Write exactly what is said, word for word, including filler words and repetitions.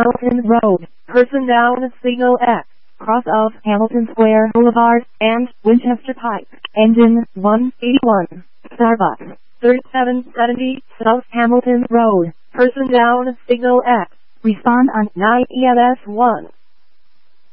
Hamilton Road, person down Signal X, cross of Hamilton Square Boulevard, and Winchester Pike, engine one eighty-one, Starbucks, thirty-seven seventy South Hamilton Road, person down Signal X, respond on nine E M S one.